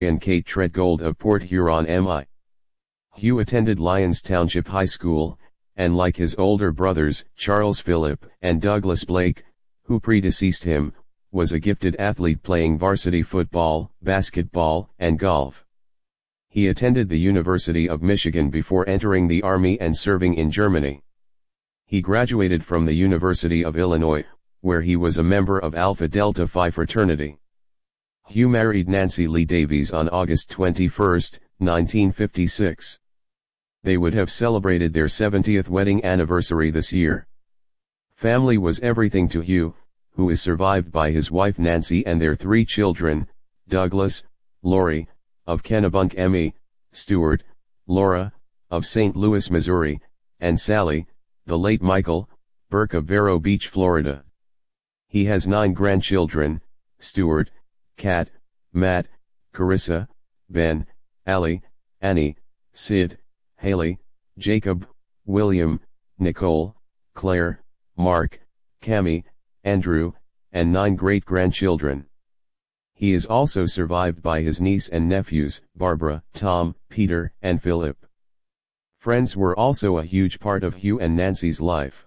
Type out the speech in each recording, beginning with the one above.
and Kate Treadgold of Port Huron, MI. Hugh attended Lyons Township High School, and like his older brothers, Charles Phillip and Douglas Blake, who predeceased him, was a gifted athlete playing varsity football, basketball, and golf. He attended the University of Michigan before entering the Army and serving in Germany. He graduated from the University of Illinois, where he was a member of Alpha Delta Phi fraternity. Hugh married Nancy Lee Davies on August 21, 1956. They would have celebrated their 70th wedding anniversary this year. Family was everything to Hugh, who is survived by his wife Nancy and their 3 children, Douglas, Lori, of Kennebunk, ME, Stuart, Laura, of St. Louis, Missouri, and Sally, the late Michael, Burke of Vero Beach, Florida. He has 9 grandchildren: Stuart, Kat, Matt, Carissa, Ben, Allie, Annie, Sid, Haley, Jacob, William, Nicole, Claire, Mark, Cammie, Andrew, and 9 great-grandchildren. He is also survived by his niece and nephews, Barbara, Tom, Peter, and Philip. Friends were also a huge part of Hugh and Nancy's life.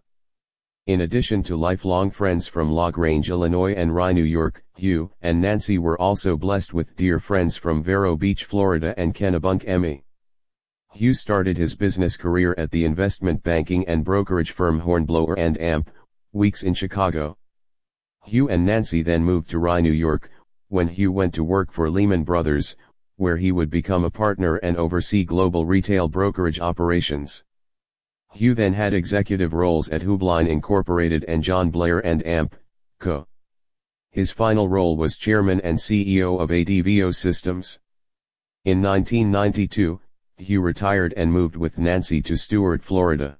In addition to lifelong friends from LaGrange, Illinois and Rye, New York, Hugh and Nancy were also blessed with dear friends from Vero Beach, Florida and Kennebunk, ME. Hugh started his business career at the investment banking and brokerage firm Hornblower and Amp, Weeks in Chicago. Hugh and Nancy then moved to Rye, New York, when Hugh went to work for Lehman Brothers, where he would become a partner and oversee global retail brokerage operations. Hugh then had executive roles at Hubline Incorporated and John Blair and Amp, Co. His final role was chairman and CEO of ADVO Systems. In 1992, Hugh retired and moved with Nancy to Stuart, Florida.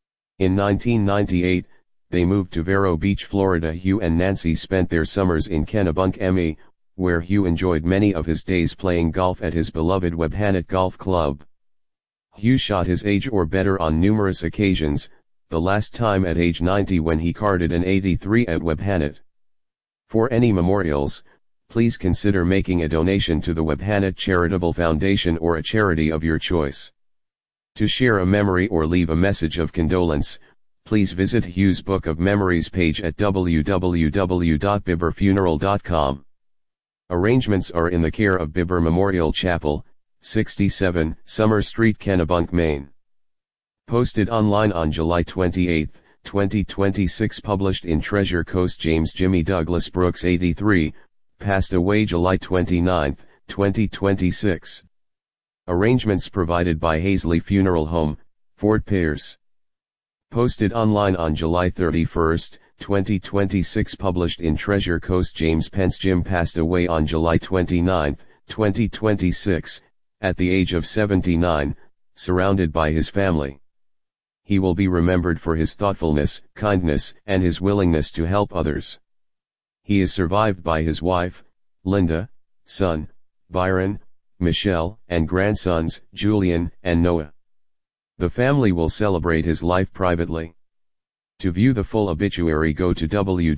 In 1998, they moved to Vero Beach, Florida. Hugh and Nancy spent their summers in Kennebunk, ME, where Hugh enjoyed many of his days playing golf at his beloved Webhanet Golf Club. Hugh shot his age or better on numerous occasions, the last time at age 90 when he carded an 83 at Webhanet. For any memorials, please consider making a donation to the Webhanet Charitable Foundation or a charity of your choice. To share a memory or leave a message of condolence, please visit Hugh's Book of Memories page at www.bibberfuneral.com. Arrangements are in the care of Bibber Memorial Chapel, 67 Summer Street, Kennebunk, Maine. Posted online on July 28, 2026. Published in Treasure Coast. James Jimmy Douglas Brooks, 83, passed away July 29, 2026. Arrangements provided by Hazley Funeral Home, Fort Pierce. Posted online on July 31, 2026. Published in Treasure Coast. James Pence Jim passed away on July 29, 2026, at the age of 79, surrounded by his family. He will be remembered for his thoughtfulness, kindness, and his willingness to help others. He is survived by his wife, Linda, son, Byron, Michelle, and grandsons, Julian and Noah. The family will celebrate his life privately. To view the full obituary, go to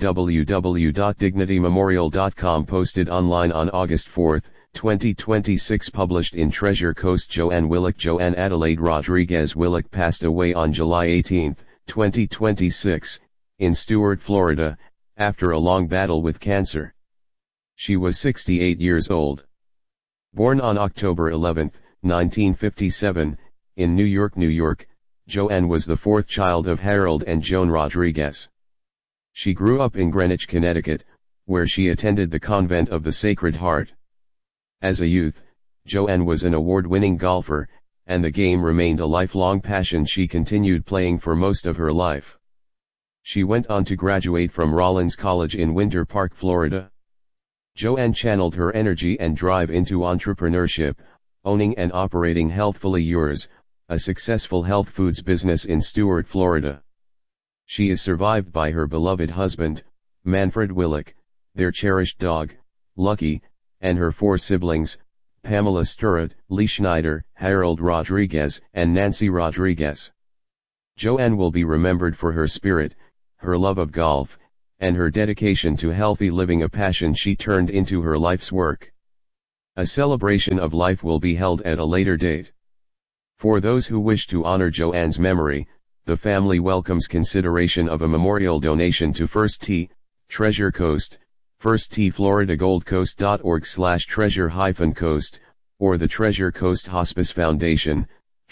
www.dignitymemorial.com. Posted online on August 4, 2026. Published in Treasure Coast. Joanne Willock. Joanne Adelaide Rodriguez Willock passed away on July 18, 2026, in Stuart, Florida, after a long battle with cancer. She was 68 years old. Born on October 11, 1957, in New York, New York, Joanne was the 4th child of Harold and Joan Rodriguez. She grew up in Greenwich, Connecticut, where she attended the Convent of the Sacred Heart. As a youth, Joanne was an award-winning golfer, and the game remained a lifelong passion she continued playing for most of her life. She went on to graduate from Rollins College in Winter Park, Florida. Joanne channeled her energy and drive into entrepreneurship, owning and operating Healthfully Yours, a successful health foods business in Stuart, Florida. She is survived by her beloved husband, Manfred Willock, their cherished dog, Lucky, and her 4 siblings, Pamela Sturrett, Lee Schneider, Harold Rodriguez, and Nancy Rodriguez. Joanne will be remembered for her spirit, her love of golf, and her dedication to healthy living, a passion she turned into her life's work. A celebration of life will be held at a later date. For those who wish to honor Joanne's memory, the family welcomes consideration of a memorial donation to First Tee, Treasure Coast, First Tee Florida goldcoast.org/treasure-coast, or the Treasure Coast Hospice Foundation,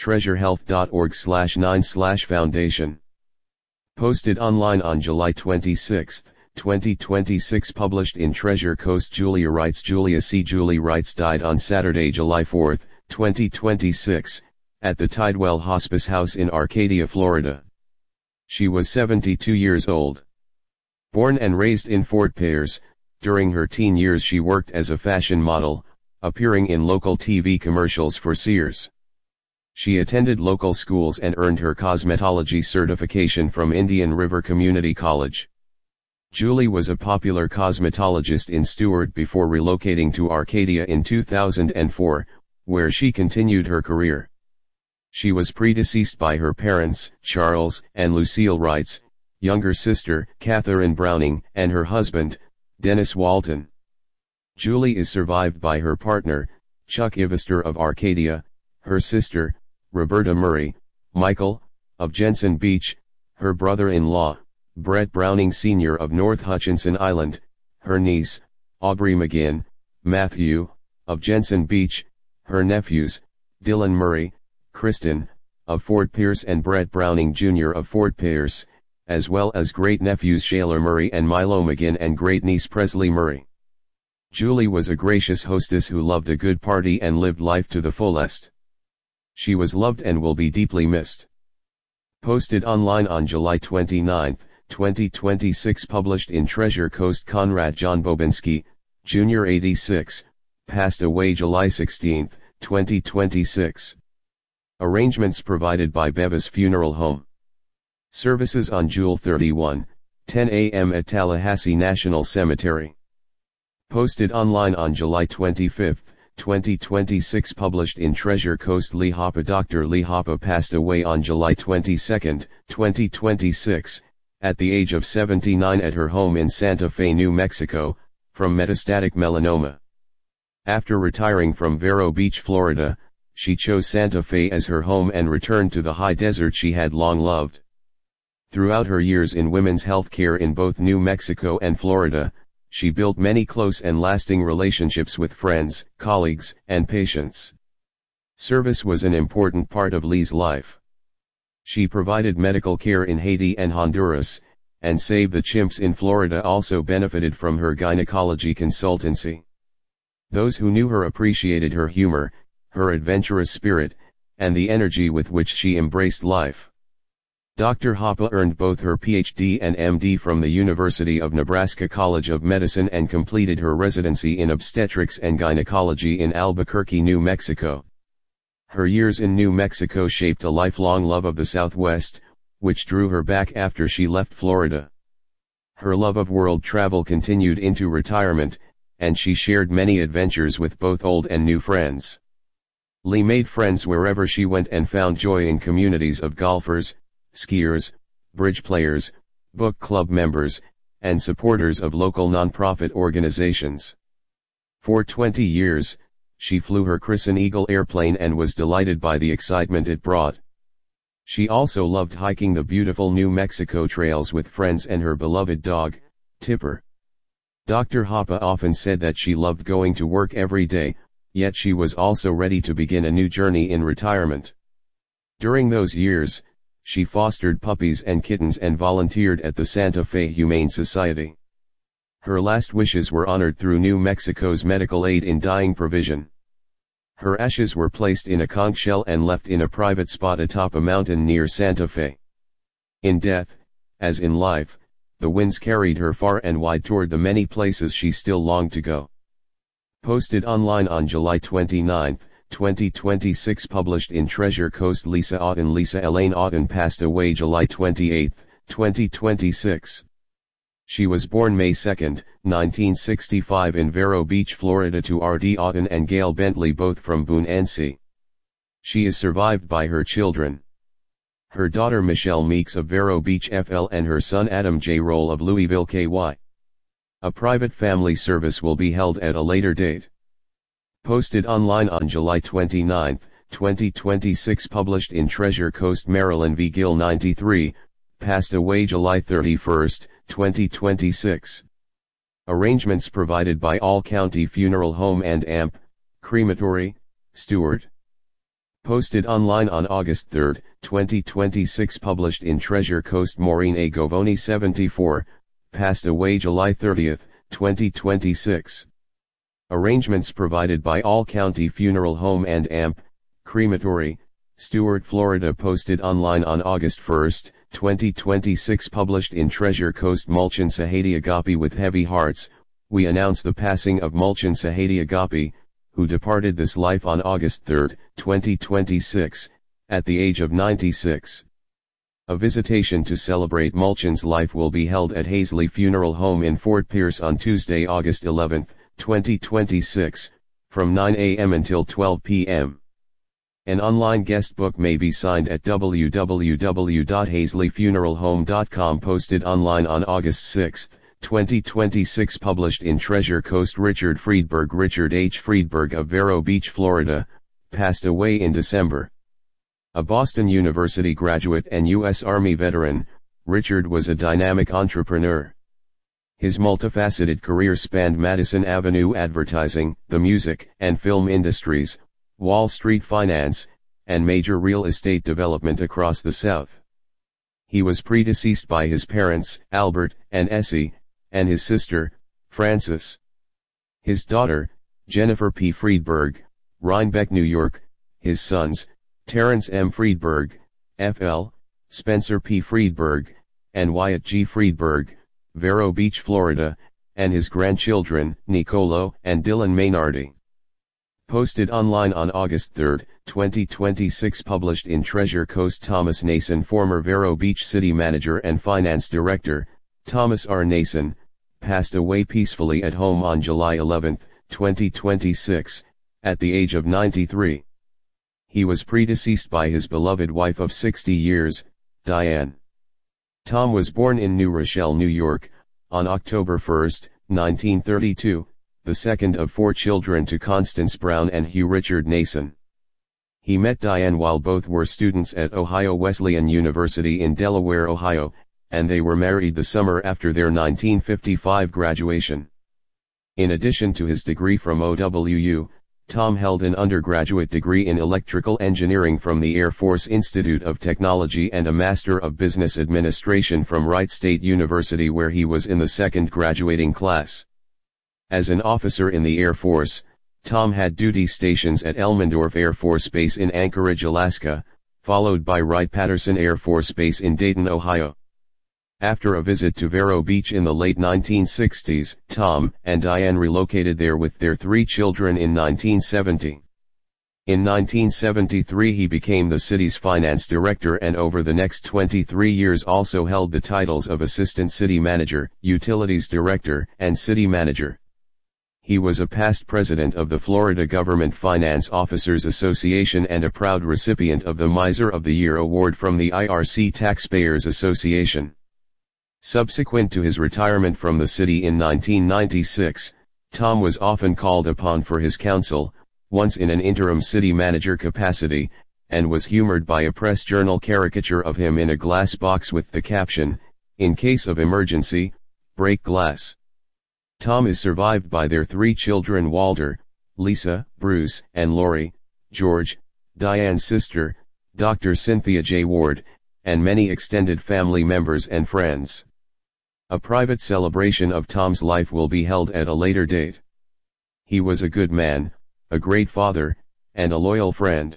treasurehealth.org/9/foundation. Posted online on July 26, 2026. Published in Treasure Coast. Julia writes. Julia C. Julie writes died on Saturday, July 4, 2026, at the Tidewell Hospice House in Arcadia, Florida. She was 72 years old. Born and raised in Fort Pierce, during her teen years she worked as a fashion model, appearing in local TV commercials for Sears. She attended local schools and earned her cosmetology certification from Indian River Community College. Julie was a popular cosmetologist in Stuart before relocating to Arcadia in 2004, where she continued her career. She was predeceased by her parents, Charles and Lucille Wrights, younger sister, Catherine Browning, and her husband, Dennis Walton. Julie is survived by her partner, Chuck Ivester of Arcadia, her sister, Roberta Murray, Michael, of Jensen Beach, her brother-in-law, Brett Browning Sr. of North Hutchinson Island, her niece, Aubrey McGinn, Matthew, of Jensen Beach, her nephews, Dylan Murray, Kristen, of Fort Pierce, and Brett Browning Jr. of Fort Pierce, as well as great-nephews Shaler Murray and Milo McGinn and great-niece Presley Murray. Julie was a gracious hostess who loved a good party and lived life to the fullest. She was loved and will be deeply missed. Posted online on July 29, 2026. Published in Treasure Coast. Conrad John Bobinski, Jr. 86, passed away July 16, 2026. Arrangements provided by Bevis Funeral Home. Services on June 31, 10 a.m. at Tallahassee National Cemetery. Posted online on July 25, 2026. Published in Treasure Coast. Lee Hoppe. Dr. Lee Hoppe passed away on July 22, 2026, at the age of 79 at her home in Santa Fe, New Mexico, from metastatic melanoma. After retiring from Vero Beach, Florida, she chose Santa Fe as her home and returned to the high desert she had long loved. Throughout her years in women's health care in both New Mexico and Florida, she built many close and lasting relationships with friends, colleagues, and patients. Service was an important part of Lee's life. She provided medical care in Haiti and Honduras, and Save the Chimps in Florida also benefited from her gynecology consultancy. Those who knew her appreciated her humor, her adventurous spirit, and the energy with which she embraced life. Dr. Hoppe earned both her PhD and MD from the University of Nebraska College of Medicine and completed her residency in obstetrics and gynecology in Albuquerque, New Mexico. Her years in New Mexico shaped a lifelong love of the Southwest, which drew her back after she left Florida. Her love of world travel continued into retirement, and she shared many adventures with both old and new friends. Lee made friends wherever she went and found joy in communities of golfers, skiers, bridge players, book club members, and supporters of local nonprofit organizations. For 20 years, she flew her Crescent Eagle airplane and was delighted by the excitement it brought. She also loved hiking the beautiful New Mexico trails with friends and her beloved dog, Tipper. Dr. Hoppe often said that she loved going to work every day, yet she was also ready to begin a new journey in retirement. During those years, she fostered puppies and kittens and volunteered at the Santa Fe Humane Society. Her last wishes were honored through New Mexico's medical aid in dying provision. Her ashes were placed in a conch shell and left in a private spot atop a mountain near Santa Fe. In death, as in life, the winds carried her far and wide toward the many places she still longed to go. Posted online on July 29, 2026. Published in Treasure Coast. Lisa Otten. Lisa Elaine Otten passed away July 28, 2026. She was born May 2, 1965 in Vero Beach, Florida to R.D. Otten and Gail Bentley, both from Boone, NC. She is survived by her children. Her daughter Michelle Meeks of Vero Beach, FL, and her son Adam J. Roll of Louisville, KY. A private family service will be held at a later date. Posted online on July 29, 2026. Published in Treasure Coast, Maryland v. Gill 93, passed away July 31, 2026. Arrangements provided by All County Funeral Home and AMP, Crematory, Stewart. Posted online on August 3, 2026. Published in Treasure Coast, Maureen A. Govoni 74, passed away July 30, 2026. Arrangements provided by All County Funeral Home and AMP, Crematory, Stewart, Florida. Posted online on August 1, 2026. Published in Treasure Coast, Mulchan Sahadi Agapi. With heavy hearts, we announce the passing of Mulchan Sahadi Agapi, who departed this life on August 3, 2026, at the age of 96. A visitation to celebrate Mulchan's life will be held at Hazley Funeral Home in Fort Pierce on Tuesday, August 11, 2026, from 9 a.m. until 12 p.m. An online guest book may be signed at www.hazleyfuneralhome.com. Posted online on August 6, 2026. Published in Treasure Coast, Richard Friedberg. Richard H. Friedberg of Vero Beach, Florida, passed away in December. A Boston University graduate and U.S. Army veteran, Richard was a dynamic entrepreneur. His multifaceted career spanned Madison Avenue advertising, the music and film industries, Wall Street finance, and major real estate development across the South. He was predeceased by his parents, Albert and Essie, and his sister, Frances. His daughter, Jennifer P. Friedberg, Rhinebeck, New York, his sons, Terrence M. Friedberg, F.L., Spencer P. Friedberg, and Wyatt G. Friedberg, Vero Beach, Florida, and his grandchildren, Nicolo and Dylan Maynardi. Posted online on August 3, 2026. Published in Treasure Coast, Thomas Nason. Former Vero Beach City Manager and Finance Director, Thomas R. Nason, passed away peacefully at home on July 11, 2026, at the age of 93. He was predeceased by his beloved wife of 60 years, Diane. Tom was born in New Rochelle, New York, on October 1, 1932, the second of 4 children to Constance Brown and Hugh Richard Nason. He met Diane while both were students at Ohio Wesleyan University in Delaware, Ohio, and they were married the summer after their 1955 graduation. In addition to his degree from OWU, Tom held an undergraduate degree in electrical engineering from the Air Force Institute of Technology and a Master of Business Administration from Wright State University, where he was in the second graduating class. As an officer in the Air Force, Tom had duty stations at Elmendorf Air Force Base in Anchorage, Alaska, followed by Wright-Patterson Air Force Base in Dayton, Ohio. After a visit to Vero Beach in the late 1960s, Tom and Diane relocated there with their 3 children in 1970. In 1973 he became the city's finance director and over the next 23 years also held the titles of Assistant City Manager, Utilities Director, and City Manager. He was a past president of the Florida Government Finance Officers Association and a proud recipient of the Miser of the Year award from the IRC Taxpayers Association. Subsequent to his retirement from the city in 1996, Tom was often called upon for his counsel, once in an interim city manager capacity, and was humored by a press journal caricature of him in a glass box with the caption, "In case of emergency, break glass." Tom is survived by their 3 children: Walter, Lisa, Bruce, and Lori, George, Diane's sister, Dr. Cynthia J. Ward, and many extended family members and friends. A private celebration of Tom's life will be held at a later date. He was a good man, a great father, and a loyal friend.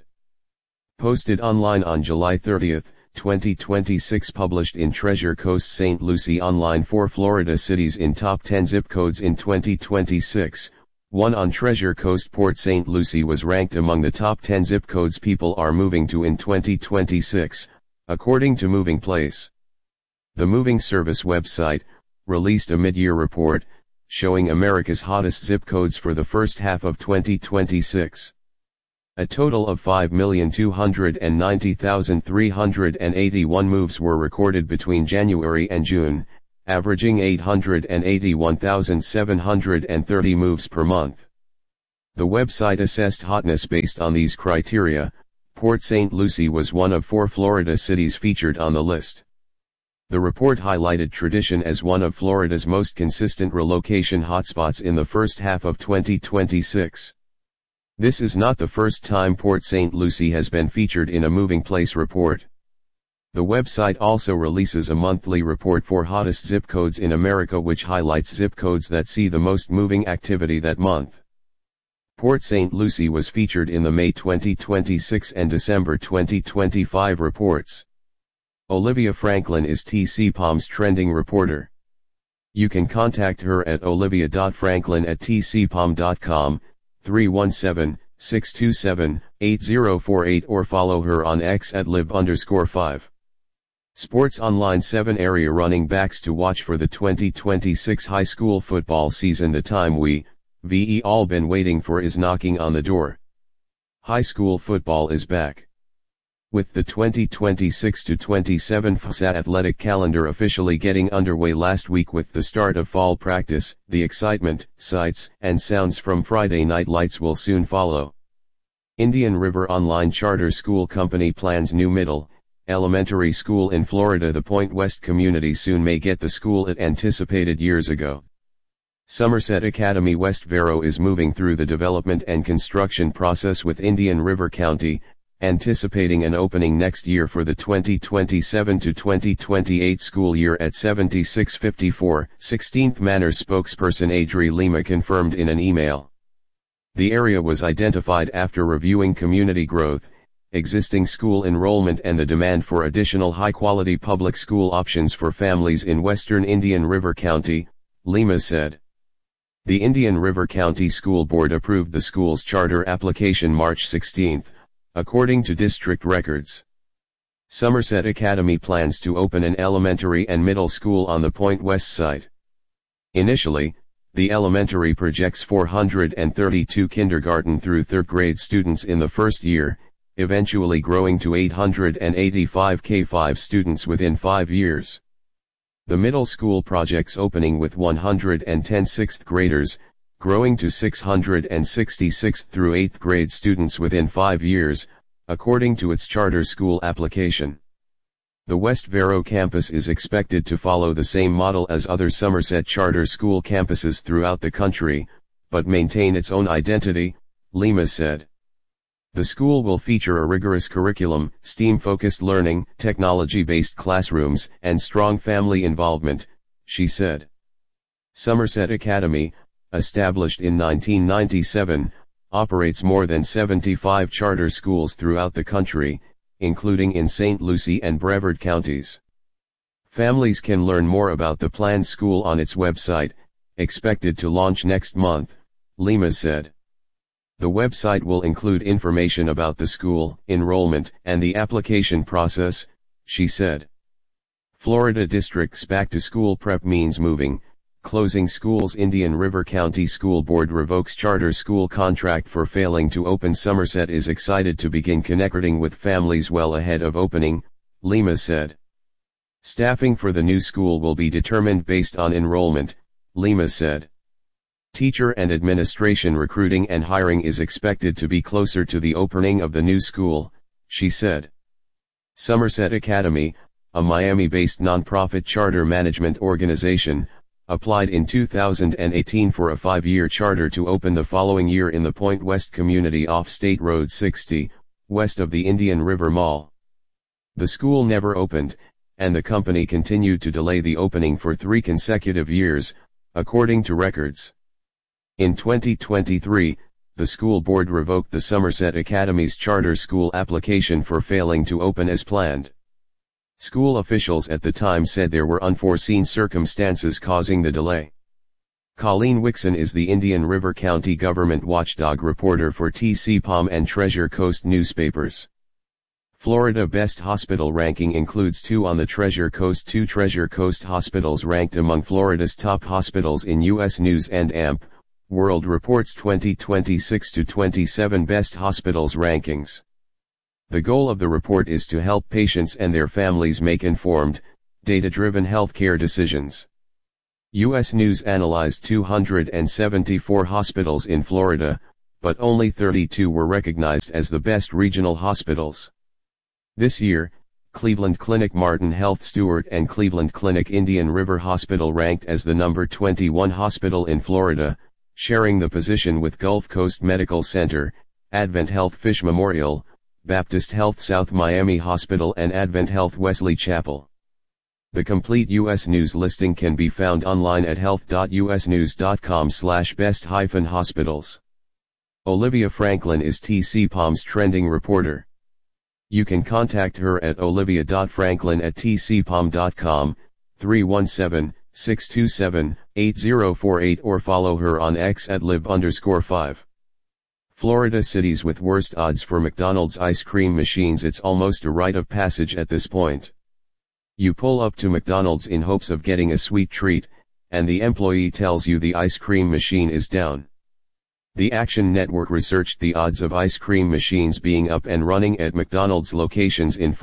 Posted online on July 30, 2026. Published in Treasure Coast, St. Lucie Online. 4 Florida cities in top 10 zip codes in 2026. 1 on Treasure Coast. Port St. Lucie was ranked among the top 10 zip codes people are moving to in 2026, according to Moving Place. The Moving Service website released a mid-year report showing America's hottest zip codes for the first half of 2026. A total of 5,290,381 moves were recorded between January and June, averaging 881,730 moves per month. The website assessed hotness based on these criteria. Port St. Lucie was one of 4 Florida cities featured on the list. The report highlighted Tradition as one of Florida's most consistent relocation hotspots in the first half of 2026. This is not the first time Port St. Lucie has been featured in a moving place report. The website also releases a monthly report for hottest zip codes in America, which highlights zip codes that see the most moving activity that month. Port St. Lucie was featured in the May 2026 and December 2025 reports. Olivia Franklin is TCPOM's trending reporter. You can contact her at olivia.franklin@tcpom.com, 317-627-8048, or follow her on X at @lib_5. Sports Online 7 area running backs to watch for the 2026 high school football season. The time we've all been waiting for is knocking on the door. High school football is back. With the 2026-27 FSA athletic calendar officially getting underway last week with the start of fall practice, the excitement, sights, and sounds from Friday Night Lights will soon follow. Indian River Online Charter School Company plans new middle, elementary school in Florida. The Point West community soon may get the school it anticipated years ago. Somerset Academy West Vero is moving through the development and construction process with Indian River County, anticipating an opening next year for the 2027-2028 school year at 7654 16th Manor. Spokesperson Adri Lima confirmed in an email. The area was identified after reviewing community growth, existing school enrollment, and the demand for additional high-quality public school options for families in western Indian River County, Lima said. The Indian River County School Board approved the school's charter application March 16, according to district records. Somerset Academy plans to open an elementary and middle school on the Point West site. Initially, the elementary projects 432 kindergarten through 3rd grade students in the first year, eventually growing to 885 K-5 students within 5 years. The middle school projects opening with 110 6th graders, growing to 666 through 8th grade students within 5 years, according to its charter school application. The West Vero campus is expected to follow the same model as other Somerset charter school campuses throughout the country, but maintain its own identity, Lima said. The school will feature a rigorous curriculum, STEAM-focused learning, technology-based classrooms, and strong family involvement, she said. Somerset Academy, established in 1997, operates more than 75 charter schools throughout the country, including in St. Lucie and Brevard counties. Families can learn more about the planned school on its website, expected to launch next month, Lima said. The website will include information about the school, enrollment, and the application process, she said. Florida District's back-to-school prep means moving, closing schools. Indian River County School Board revokes charter school contract for failing to open. Somerset is excited to begin connecting with families well ahead of opening, Lima said. Staffing for the new school will be determined based on enrollment, Lima said. Teacher and administration recruiting and hiring is expected to be closer to the opening of the new school, she said. Somerset Academy, a Miami-based nonprofit charter management organization, applied in 2018 for a 5-year charter to open the following year in the Point West community off State Road 60, west of the Indian River Mall. The school never opened, and the company continued to delay the opening for 3 consecutive years, according to records. In 2023, the school board revoked the Somerset Academy's charter school application for failing to open as planned. School officials at the time said there were unforeseen circumstances causing the delay. Colleen Wixon is the Indian River County government watchdog reporter for TCPOM and Treasure Coast newspapers. Florida Best Hospital ranking includes 2 on the Treasure Coast. 2 Treasure Coast hospitals ranked among Florida's top hospitals in U.S. News and AMP, World Report's 2026-27 Best Hospitals rankings. The goal of the report is to help patients and their families make informed, data-driven healthcare decisions. U.S. News analyzed 274 hospitals in Florida, but only 32 were recognized as the best regional hospitals. This year, Cleveland Clinic Martin Health Stewart and Cleveland Clinic Indian River Hospital ranked as the number 21 hospital in Florida, sharing the position with Gulf Coast Medical Center, Advent Health Fish Memorial, Baptist Health South Miami Hospital and Advent Health Wesley Chapel. The complete U.S. News listing can be found online at health.usnews.com/best-hospitals. Olivia Franklin is TCPOM's trending reporter. You can contact her at olivia.franklin@tcpom.com, 317-627-8048 or follow her on X at live_5. Florida cities with worst odds for McDonald's ice cream machines. It's almost a rite of passage at this point. You pull up to McDonald's in hopes of getting a sweet treat, and the employee tells you the ice cream machine is down. The Action Network researched the odds of ice cream machines being up and running at McDonald's locations in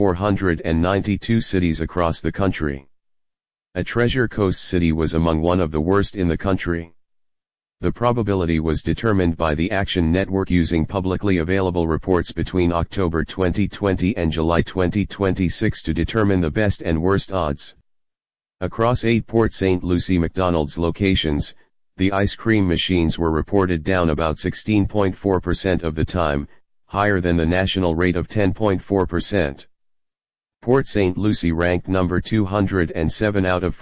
492 cities across the country. A Treasure Coast city was among one of the worst in the country. The probability was determined by the Action Network using publicly available reports between October 2020 and July 2026 to determine the best and worst odds. Across 8 Port St. Lucie McDonald's locations, the ice cream machines were reported down about 16.4% of the time, higher than the national rate of 10.4%. Port St. Lucie ranked number 207 out of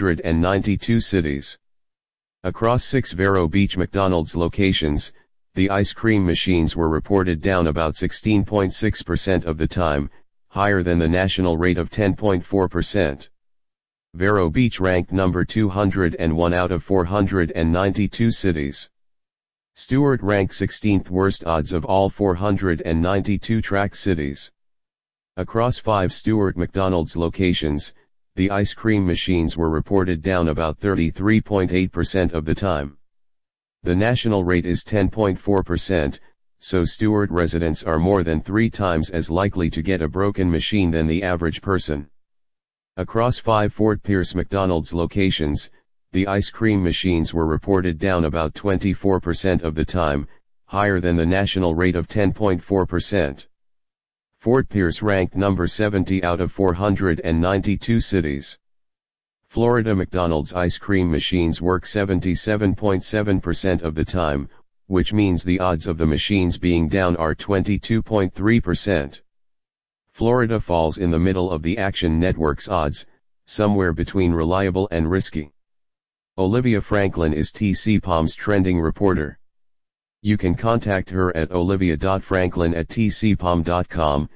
492 cities. Across 6 Vero Beach McDonald's locations, the ice cream machines were reported down about 16.6% of the time, higher than the national rate of 10.4%. Vero Beach ranked number 201 out of 492 cities. Stewart ranked 16th worst odds of all 492 track cities. Across 5 Stewart McDonald's locations, the ice cream machines were reported down about 33.8% of the time. The national rate is 10.4%, so Stewart residents are more than 3 times as likely to get a broken machine than the average person. Across 5 Fort Pierce McDonald's locations, the ice cream machines were reported down about 24% of the time, higher than the national rate of 10.4%. Fort Pierce ranked number 70 out of 492 cities. Florida McDonald's ice cream machines work 77.7% of the time, which means the odds of the machines being down are 22.3%. Florida falls in the middle of the Action Network's odds, somewhere between reliable and risky. Olivia Franklin is TCPOM's trending reporter. You can contact her at olivia.franklin@tcpom.com,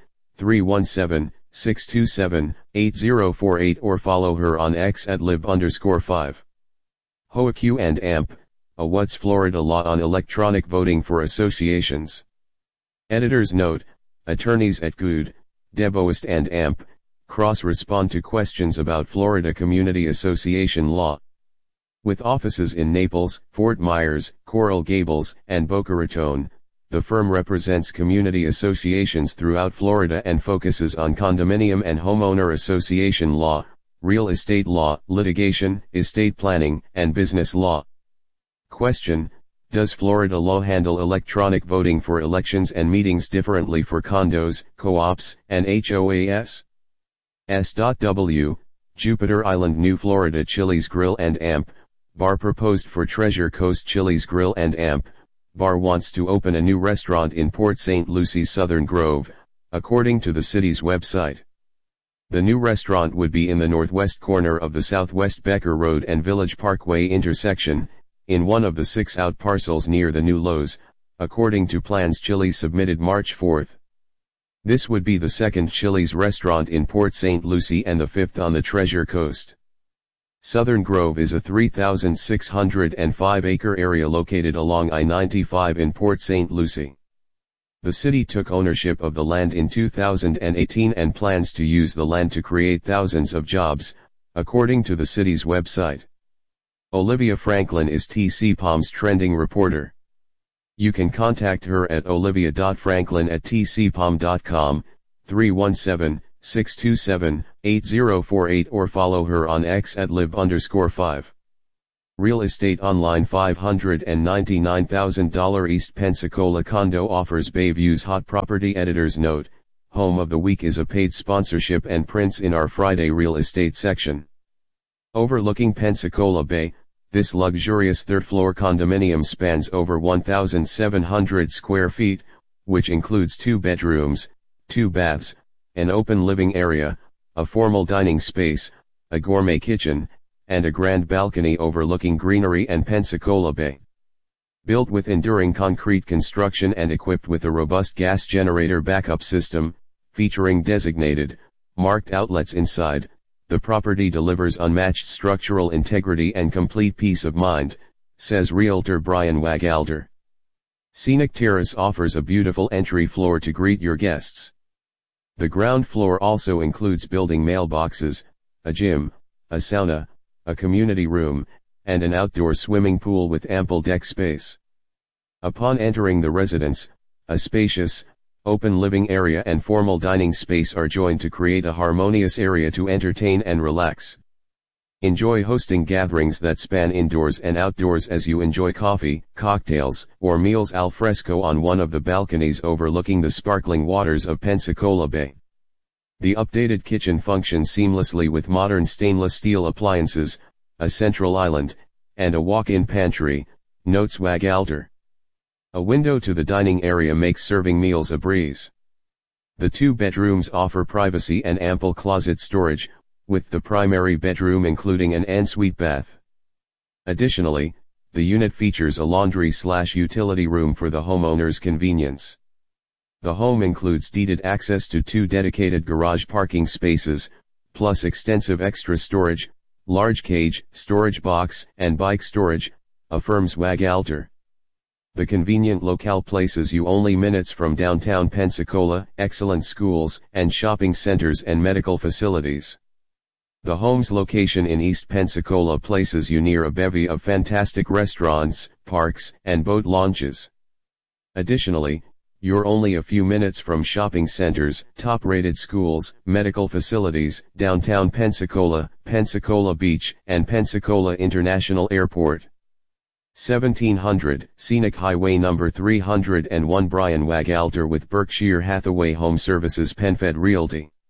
317-627-8048 or follow her on X at live_5. HOAQ and AMP, a What's Florida Law on Electronic Voting for Associations. Editor's note, attorneys at Good, Deboist and AMP, cross-respond to questions about Florida Community Association law. With offices in Naples, Fort Myers, Coral Gables, and Boca Raton, the firm represents community associations throughout Florida and focuses on condominium and homeowner association law, real estate law, litigation, estate planning, and business law. Question: does Florida law handle electronic voting for elections and meetings differently for condos, co-ops, and HOAs? S.W., Jupiter Island New Florida Chili's Grill and AMP, Bar proposed for Treasure Coast Chili's Grill and AMP, Bar wants to open a new restaurant in Port St. Lucie's Southern Grove, according to the city's website. The new restaurant would be in the northwest corner of the Southwest Becker Road and Village Parkway intersection, in one of the 6 out parcels near the new Lowe's, according to plans Chili's submitted March 4. This would be the second Chili's restaurant in Port St. Lucie and the 5th on the Treasure Coast. Southern Grove is a 3,605-acre area located along I-95 in Port St. Lucie. The city took ownership of the land in 2018 and plans to use the land to create thousands of jobs, according to the city's website. Olivia Franklin is TCPOM's trending reporter. You can contact her at olivia.franklin@tcpom.com, 317-627-8048 or follow her on X at live_5. Real Estate Online $599,000 East Pensacola condo offers bay views. Hot property editor's note, Home of the Week is a paid sponsorship and prints in our Friday real estate section. Overlooking Pensacola Bay, this luxurious third-floor condominium spans over 1,700 square feet, which includes 2 bedrooms, 2 baths, an open living area, a formal dining space, a gourmet kitchen, and a grand balcony overlooking greenery and Pensacola Bay. Built with enduring concrete construction and equipped with a robust gas generator backup system, featuring designated, marked outlets inside, the property delivers unmatched structural integrity and complete peace of mind, says Realtor Brian Wagalter. Scenic Terrace offers a beautiful entry floor to greet your guests. The ground floor also includes building mailboxes, a gym, a sauna, a community room, and an outdoor swimming pool with ample deck space. Upon entering the residence, a spacious, open living area and formal dining space are joined to create a harmonious area to entertain and relax. Enjoy hosting gatherings that span indoors and outdoors as you enjoy coffee, cocktails, or meals al fresco on one of the balconies overlooking the sparkling waters of Pensacola Bay. The updated kitchen functions seamlessly with modern stainless steel appliances, a central island, and a walk-in pantry, notes Wagalter. A window to the dining area makes serving meals a breeze. The 2 bedrooms offer privacy and ample closet storage, with the primary bedroom including an ensuite bath. Additionally, the unit features a laundry/utility room for the homeowner's convenience. The home includes deeded access to 2 dedicated garage parking spaces, plus extensive extra storage, large cage, storage box, and bike storage, affirms Wagalter. The convenient locale places you only minutes from downtown Pensacola, excellent schools and shopping centers and medical facilities. The home's location in East Pensacola places you near a bevy of fantastic restaurants, parks, and boat launches. Additionally, you're only a few minutes from shopping centers, top-rated schools, medical facilities, downtown Pensacola, Pensacola Beach, and Pensacola International Airport. 1700 Scenic Highway number 301. Brian Wagalter with Berkshire Hathaway Home Services PenFed Realty.